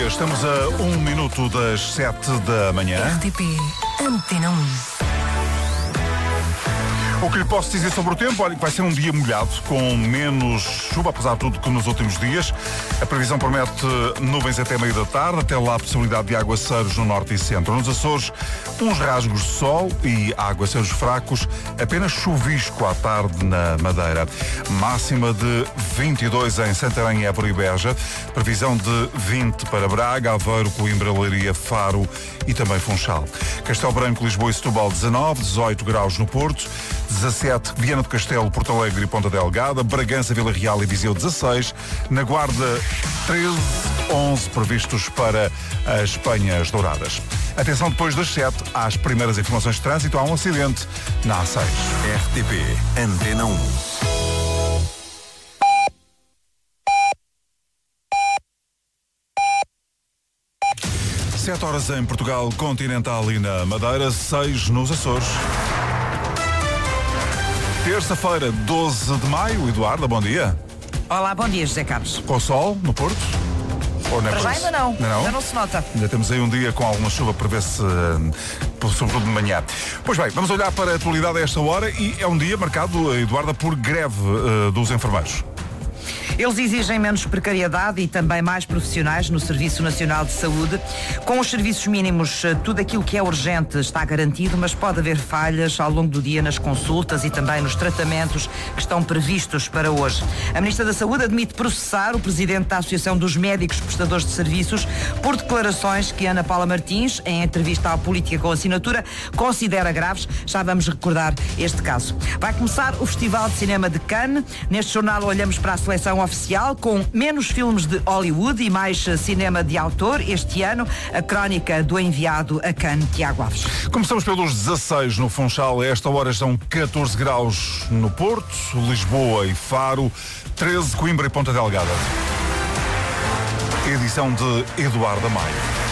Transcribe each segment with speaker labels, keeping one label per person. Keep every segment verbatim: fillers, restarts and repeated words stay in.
Speaker 1: Estamos a um minuto das sete da manhã.
Speaker 2: R T P Antena um.
Speaker 1: O que lhe posso dizer sobre o tempo? Olha, que vai ser um dia molhado, com menos chuva, apesar de tudo, que nos últimos dias. A previsão promete nuvens até meio da tarde, até lá a possibilidade de aguaceiros no norte e centro. Nos Açores, uns rasgos de sol e aguaceiros fracos, apenas chuvisco à tarde na Madeira. Máxima de vinte e dois em Santarém, Évora e Beja. Previsão de vinte para Braga, Aveiro, Coimbra, Leiria, Faro e também Funchal. Castelo Branco, Lisboa e Setúbal, dezanove, dezoito graus no Porto, dezassete, Viana do Castelo, Porto Alegre e Ponta Delgada, Bragança, Vila Real e Viseu, dezasseis, na Guarda, treze, onze previstos para as Penhas Douradas. Atenção, depois das sete, às primeiras informações de trânsito, há um acidente na A seis.
Speaker 3: R T P Antena um.
Speaker 1: sete horas em Portugal Continental e na Madeira, seis nos Açores. Terça-feira, doze de maio. Eduardo, bom dia.
Speaker 4: Olá, bom dia, José Carlos.
Speaker 1: Com sol no Porto? Ou não é
Speaker 4: Para já
Speaker 1: por isso?
Speaker 4: ainda não.
Speaker 1: não, não,
Speaker 4: ainda não se nota.
Speaker 1: Ainda temos aí um dia com alguma chuva para ver se, sobretudo de manhã. Pois bem, vamos olhar para a atualidade a esta hora e é um dia marcado, Eduarda, por greve uh, dos enfermeiros.
Speaker 4: Eles exigem menos precariedade e também mais profissionais no Serviço Nacional de Saúde. Com os serviços mínimos, tudo aquilo que é urgente está garantido, mas pode haver falhas ao longo do dia nas consultas e também nos tratamentos que estão previstos para hoje. A Ministra da Saúde admite processar o Presidente da Associação dos Médicos Prestadores de Serviços por declarações que Ana Paula Martins, em entrevista à Política com Assinatura, considera graves. Já vamos recordar este caso. Vai começar o Festival de Cinema de Cannes. Neste jornal olhamos para a seleção oficial, com menos filmes de Hollywood e mais cinema de autor este ano. A crónica do enviado a Cannes, Tiago Alves.
Speaker 1: Começamos pelos dezasseis no Funchal. A esta hora estão catorze graus no Porto, Lisboa e Faro, treze Coimbra e Ponta Delgada. Edição de Eduardo Maia.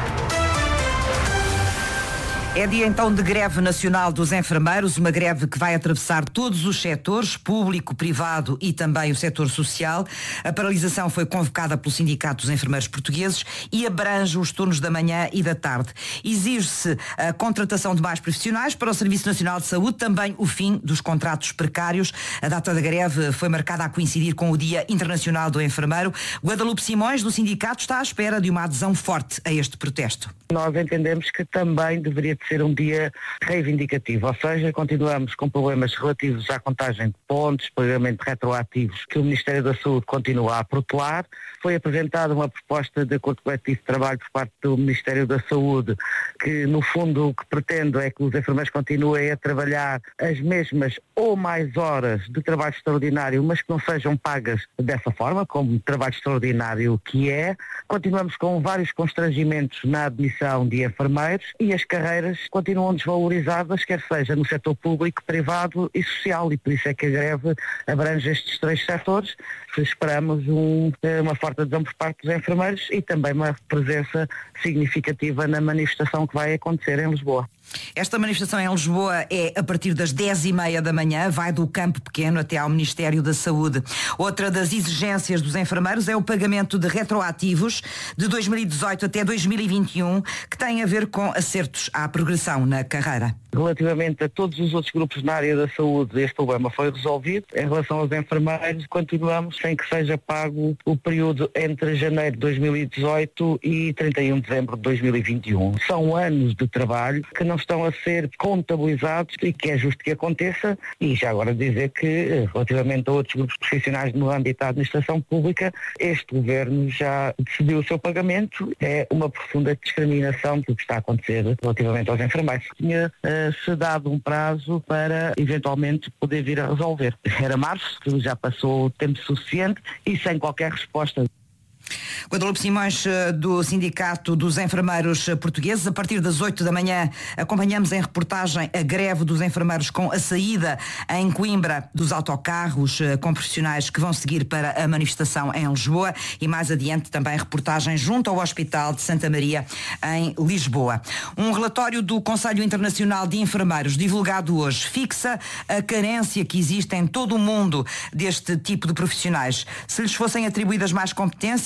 Speaker 4: É dia então de greve nacional dos enfermeiros, uma greve que vai atravessar todos os setores, público, privado e também o setor social. A paralisação foi convocada pelo Sindicato dos Enfermeiros Portugueses e abrange os turnos da manhã e da tarde. Exige-se a contratação de mais profissionais para o Serviço Nacional de Saúde, também o fim dos contratos precários. A data da greve foi marcada a coincidir com o Dia Internacional do Enfermeiro. Guadalupe Simões, do sindicato, está à espera de uma adesão forte a este protesto.
Speaker 5: Nós entendemos que também deveria ser um dia reivindicativo, ou seja, continuamos com problemas relativos à contagem de pontos, pagamentos retroativos que o Ministério da Saúde continua a protelar. Foi apresentada uma proposta de acordo coletivo de trabalho por parte do Ministério da Saúde, que no fundo o que pretende é que os enfermeiros continuem a trabalhar as mesmas ou mais horas de trabalho extraordinário, mas que não sejam pagas dessa forma, como trabalho extraordinário que é. Continuamos com vários constrangimentos na admissão de enfermeiros e as carreiras continuam desvalorizadas, quer seja no setor público, privado e social, e por isso é que a greve abrange estes três setores. Esperamos um, uma forte adesão por parte dos enfermeiros e também uma presença significativa na manifestação que vai acontecer em Lisboa.
Speaker 4: Esta manifestação em Lisboa é a partir das dez e meia da manhã, vai do Campo Pequeno até ao Ministério da Saúde. Outra das exigências dos enfermeiros é o pagamento de retroativos de dois mil e dezoito até dois mil e vinte e um, que tem a ver com acertos à progressão na carreira.
Speaker 5: Relativamente a todos os outros grupos na área da saúde, este problema foi resolvido. Em relação aos enfermeiros, continuamos sem que seja pago o período entre janeiro de dois mil e dezoito e trinta e um de dezembro de dois mil e vinte e um. São anos de trabalho que não estão a ser contabilizados e que é justo que aconteça. E já agora dizer que, relativamente a outros grupos profissionais no âmbito da administração pública, este governo já decidiu o seu pagamento. É uma profunda discriminação do que está a acontecer relativamente aos enfermeiros. Tinha uh, se dado um prazo para eventualmente poder vir a resolver. Era março, que já passou o tempo suficiente e sem qualquer resposta.
Speaker 4: Guadalupe Simões, do Sindicato dos Enfermeiros Portugueses. A partir das oito da manhã acompanhamos em reportagem a greve dos enfermeiros com a saída em Coimbra dos autocarros com profissionais que vão seguir para a manifestação em Lisboa e mais adiante também reportagem junto ao Hospital de Santa Maria em Lisboa. Um relatório do Conselho Internacional de Enfermeiros divulgado hoje fixa a carência que existe em todo o mundo deste tipo de profissionais. Se lhes fossem atribuídas mais competências, evidentemente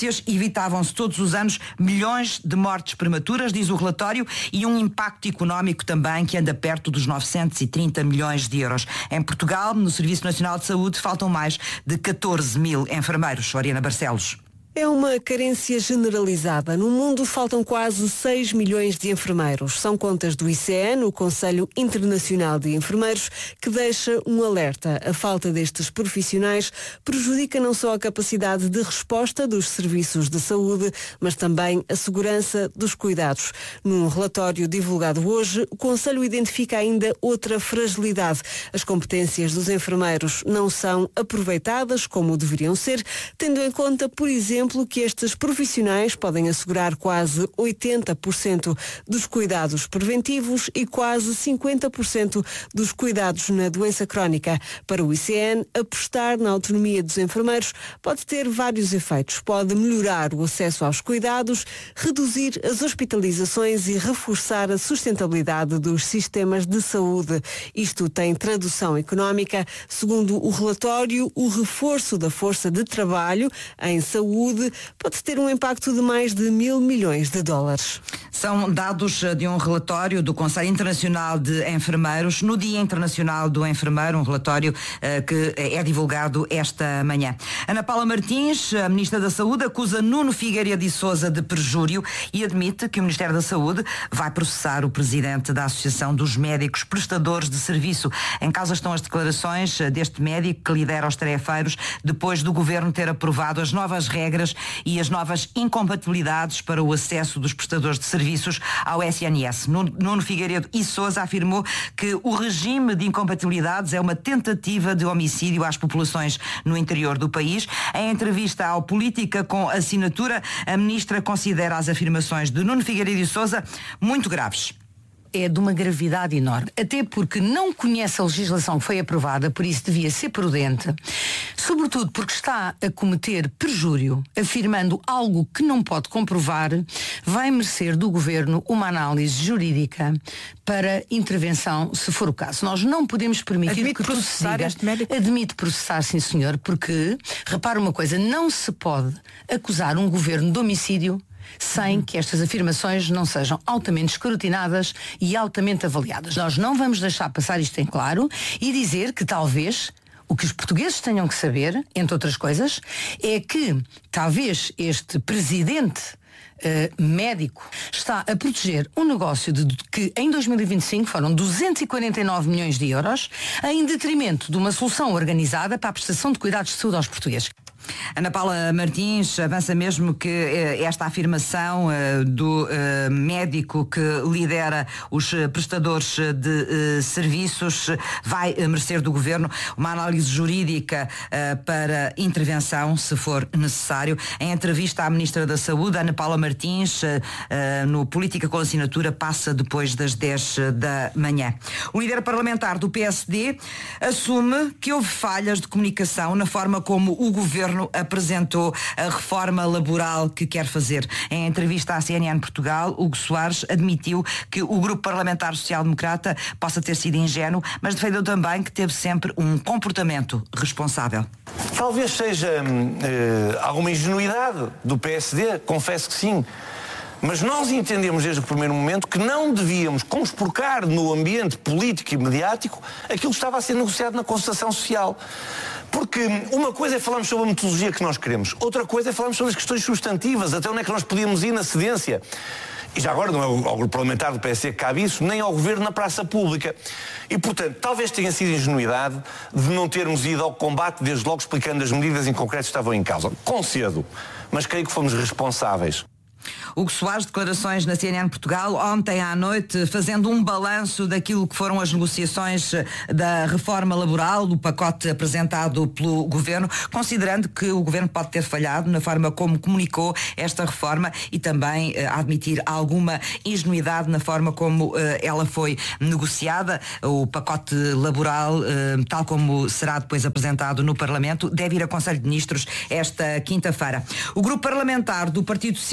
Speaker 4: evitavam-se todos os anos milhões de mortes prematuras, diz o relatório, e um impacto económico também que anda perto dos novecentos e trinta milhões de euros. Em Portugal, no Serviço Nacional de Saúde, faltam mais de catorze mil enfermeiros. Oriana Barcelos.
Speaker 6: É uma carência generalizada. No mundo faltam quase seis milhões de enfermeiros. São contas do I C N, o Conselho Internacional de Enfermeiros, que deixa um alerta. A falta destes profissionais prejudica não só a capacidade de resposta dos serviços de saúde, mas também a segurança dos cuidados. Num relatório divulgado hoje, o Conselho identifica ainda outra fragilidade. As competências dos enfermeiros não são aproveitadas como deveriam ser, tendo em conta, por exemplo, que estes profissionais podem assegurar quase oitenta por cento dos cuidados preventivos e quase cinquenta por cento dos cuidados na doença crónica. Para o I C N, apostar na autonomia dos enfermeiros pode ter vários efeitos. Pode melhorar o acesso aos cuidados, reduzir as hospitalizações e reforçar a sustentabilidade dos sistemas de saúde. Isto tem tradução económica. Segundo o relatório, o reforço da força de trabalho em saúde pode ter um impacto de mais de mil milhões de dólares.
Speaker 4: São dados de um relatório do Conselho Internacional de Enfermeiros no Dia Internacional do Enfermeiro, um relatório uh, que é divulgado esta manhã. Ana Paula Martins, a Ministra da Saúde, acusa Nuno Figueiredo e Sousa de perjúrio e admite que o Ministério da Saúde vai processar o Presidente da Associação dos Médicos Prestadores de Serviço. Em causa estão as declarações deste médico que lidera os tarefeiros depois do Governo ter aprovado as novas regras e as novas incompatibilidades para o acesso dos prestadores de serviços ao S N S. Nuno Figueiredo e Sousa afirmou que o regime de incompatibilidades é uma tentativa de homicídio às populações no interior do país. Em entrevista ao Política com Assinatura, a ministra considera as afirmações de Nuno Figueiredo e Sousa muito graves.
Speaker 2: É de uma gravidade enorme, até porque não conhece a legislação que foi aprovada, por isso devia ser prudente, sobretudo porque está a cometer perjúrio, afirmando algo que não pode comprovar, vai merecer do Governo uma análise jurídica para intervenção, se for o caso. Nós não podemos permitir
Speaker 6: Admite
Speaker 2: que
Speaker 6: processar
Speaker 2: diga,
Speaker 6: este médico?
Speaker 2: Admite processar, sim senhor, porque, repara uma coisa, não se pode acusar um Governo de homicídio sem que estas afirmações não sejam altamente escrutinadas e altamente avaliadas. Nós não vamos deixar passar isto em claro e dizer que talvez o que os portugueses tenham que saber, entre outras coisas, é que talvez este presidente uh, médico está a proteger um negócio de, de que em dois mil e vinte e cinco foram duzentos e quarenta e nove milhões de euros em detrimento de uma solução organizada para a prestação de cuidados de saúde aos portugueses.
Speaker 4: Ana Paula Martins avança mesmo que eh, esta afirmação eh, do eh, médico que lidera os eh, prestadores de eh, serviços vai eh, merecer do Governo uma análise jurídica eh, para intervenção, se for necessário. Em entrevista à Ministra da Saúde, Ana Paula Martins, eh, eh, no Política com Assinatura, passa depois das dez da manhã. O líder parlamentar do P S D assume que houve falhas de comunicação na forma como o Governo apresentou a reforma laboral que quer fazer. Em entrevista à C N N Portugal, Hugo Soares admitiu que o Grupo Parlamentar Social-Democrata possa ter sido ingênuo, mas defendeu também que teve sempre um comportamento responsável.
Speaker 7: Talvez seja hum, eh, alguma ingenuidade do P S D, confesso que sim. Mas nós entendemos desde o primeiro momento que não devíamos conspurcar no ambiente político e mediático aquilo que estava a ser negociado na concertação social. Porque uma coisa é falarmos sobre a metodologia que nós queremos, outra coisa é falarmos sobre as questões substantivas, até onde é que nós podíamos ir na cedência. E já agora não é ao grupo parlamentar do P S D que cabe isso, nem ao Governo na praça pública. E, portanto, talvez tenha sido ingenuidade de não termos ido ao combate, desde logo explicando as medidas em concreto que estavam em causa. Concedo, mas creio que fomos responsáveis.
Speaker 4: Hugo Soares, declarações na C N N Portugal ontem à noite, fazendo um balanço daquilo que foram as negociações da reforma laboral, do pacote apresentado pelo Governo, considerando que o Governo pode ter falhado na forma como comunicou esta reforma e também eh, admitir alguma ingenuidade na forma como eh, ela foi negociada. O pacote laboral, eh, tal como será depois apresentado no Parlamento, deve ir a Conselho de Ministros esta quinta-feira. O grupo parlamentar do Partido Socialista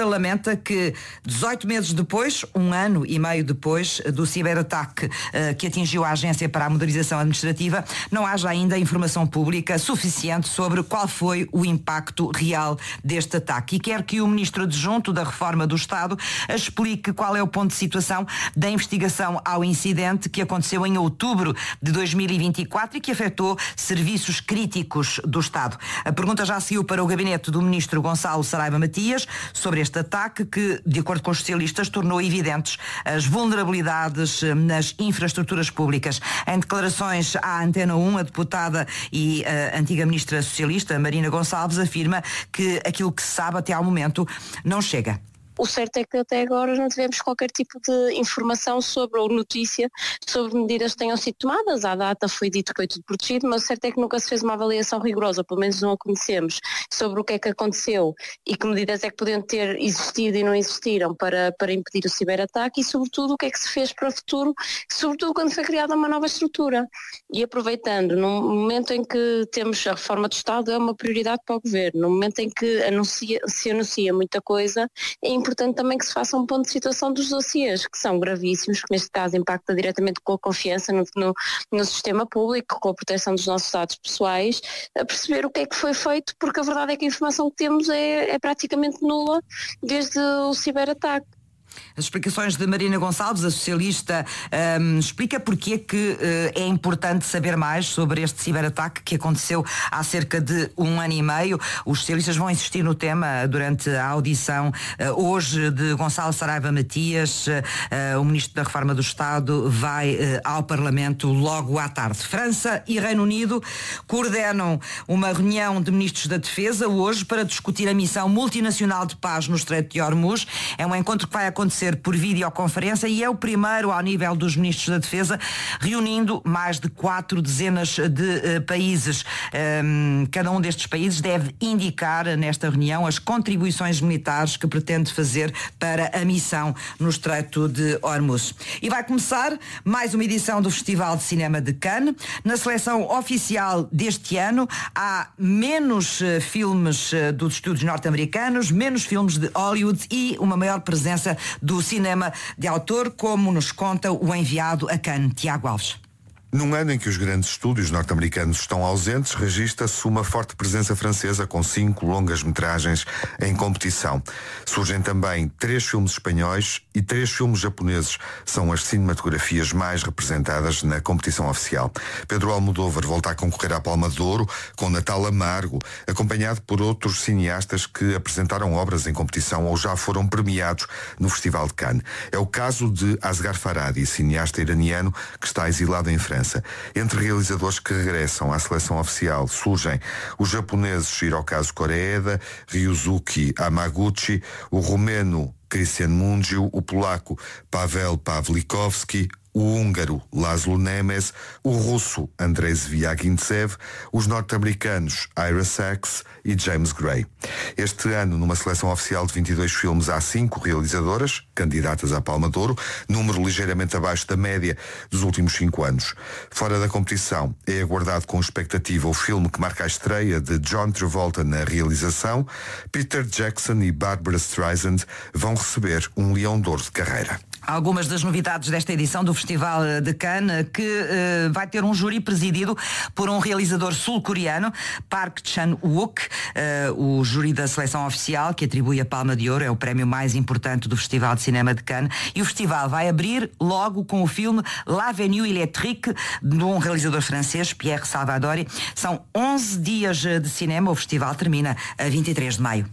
Speaker 4: lamenta que dezoito meses depois, um ano e meio depois do ciberataque uh, que atingiu a Agência para a Modernização Administrativa, não haja ainda informação pública suficiente sobre qual foi o impacto real deste ataque. E quer que o Ministro Adjunto da Reforma do Estado explique qual é o ponto de situação da investigação ao incidente que aconteceu em outubro de dois mil e vinte e quatro e que afetou serviços críticos do Estado. A pergunta já seguiu para o gabinete do Ministro Gonçalo Saraiva Matias sobre este ataque que, de acordo com os socialistas, tornou evidentes as vulnerabilidades nas infraestruturas públicas. Em declarações à Antena um, a deputada e a antiga Ministra Socialista, Marina Gonçalves, afirma que aquilo que se sabe até ao momento não chega.
Speaker 8: O certo é que até agora não tivemos qualquer tipo de informação sobre, ou notícia sobre medidas que tenham sido tomadas. À data foi dito que foi tudo protegido, mas o certo é que nunca se fez uma avaliação rigorosa, pelo menos não a conhecemos, sobre o que é que aconteceu e que medidas é que podiam ter existido e não existiram para, para impedir o ciberataque e, sobretudo, o que é que se fez para o futuro, sobretudo quando foi criada uma nova estrutura. E aproveitando, no momento em que temos a reforma do Estado, é uma prioridade para o Governo, no momento em que anuncia, se anuncia muita coisa, é importante também que se faça um ponto de situação dos dossiês, que são gravíssimos, que neste caso impacta diretamente com a confiança no, no, no sistema público, com a proteção dos nossos dados pessoais, a perceber o que é que foi feito, porque a verdade é que a informação que temos é, é praticamente nula desde o ciberataque.
Speaker 4: As explicações de Marina Gonçalves, a socialista, um, explica porque é que uh, é importante saber mais sobre este ciberataque que aconteceu há cerca de um ano e meio. Os socialistas vão insistir no tema durante a audição uh, hoje de Gonçalo Saraiva Matias. Uh, o Ministro da Reforma do Estado vai uh, ao Parlamento logo à tarde. França e Reino Unido coordenam uma reunião de Ministros da Defesa hoje para discutir a missão multinacional de paz no Estreito de Hormuz. É um encontro que vai acontecer acontecer por videoconferência e é o primeiro ao nível dos Ministros da Defesa, reunindo mais de quatro dezenas de uh, países. Um, cada um destes países deve indicar nesta reunião as contribuições militares que pretende fazer para a missão no Estreito de Hormuz. E vai começar mais uma edição do Festival de Cinema de Cannes. Na seleção oficial deste ano há menos uh, filmes uh, dos estúdios norte-americanos, menos filmes de Hollywood e uma maior presença do cinema de autor, como nos conta o enviado a Cannes, Tiago Alves.
Speaker 9: Num ano em que os grandes estúdios norte-americanos estão ausentes, registra-se uma forte presença francesa com cinco longas-metragens em competição. Surgem também três filmes espanhóis e três filmes japoneses. São as cinematografias mais representadas na competição oficial. Pedro Almodóvar volta a concorrer à Palma de Ouro com Natal Amargo, acompanhado por outros cineastas que apresentaram obras em competição ou já foram premiados no Festival de Cannes. É o caso de Asghar Farhadi, cineasta iraniano que está exilado em França. Entre realizadores que regressam à seleção oficial surgem os japoneses Hirokazu Koreeda, Ryuzuki Hamaguchi, o romeno Cristian Mungiu, o polaco Pavel Pawlikowski, o húngaro Laszlo Nemes, o russo Andrei Zviagintsev, os norte-americanos Ira Sachs e James Gray. Este ano, numa seleção oficial de vinte e dois filmes, há cinco realizadoras candidatas à Palma de Ouro, número ligeiramente abaixo da média dos últimos cinco anos. Fora da competição, é aguardado com expectativa o filme que marca a estreia de John Travolta na realização. Peter Jackson e Barbara Streisand vão receber um Leão de Ouro de carreira.
Speaker 4: Algumas das novidades desta edição do Festival de Cannes, que uh, vai ter um júri presidido por um realizador sul-coreano, Park Chan-wook. Uh, o júri da seleção oficial, que atribui a Palma de Ouro, é o prémio mais importante do Festival de Cinema de Cannes. E o festival vai abrir logo com o filme L'Avenue Électrique, de um realizador francês, Pierre Salvadori. São onze dias de cinema. O festival termina a vinte e três de maio.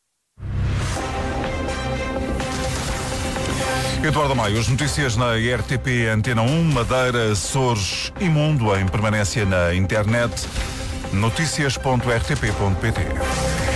Speaker 1: Eduardo Maio, as notícias na R T P Antena um, Madeira, Açores e Mundo em permanência na internet, notícias ponto r t p ponto p t.